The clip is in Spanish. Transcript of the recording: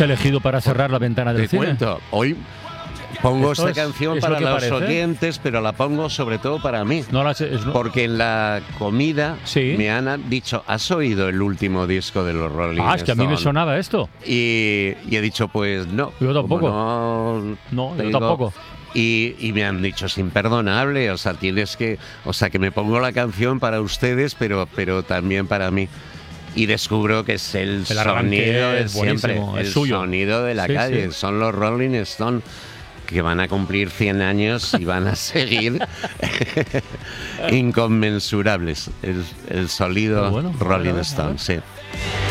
elegido para cerrar la ventana del Te cine? cuento, hoy pongo Esto esta canción es para lo que los parece. oyentes, pero la pongo sobre todo para mí. No la sé, Porque en la comida Sí. me han dicho, ¿has oído el último disco de los Rolling Stones? Es que a mí me sonaba esto. Y he dicho, pues no. Yo tampoco. No, No, yo tengo- tampoco. Y me han dicho, es imperdonable, o sea, que me pongo la canción para ustedes, pero también para mí. Y descubro que es el arranque sonido de es siempre, buenísimo, es el suyo. sonido de la Sí, calle. sí. Son los Rolling Stones que van a cumplir 100 años y van a seguir inconmensurables. El Qué sonido bueno, Rolling a ver. Stones, sí.